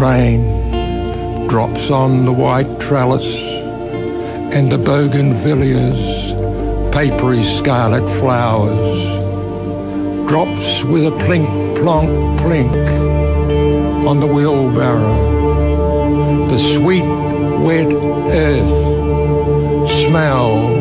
Rain drops on the white trellis and the bougainvilleas, papery scarlet flowers, drops with a plink, plonk, plink on the wheelbarrow. The sweet, wet earth smells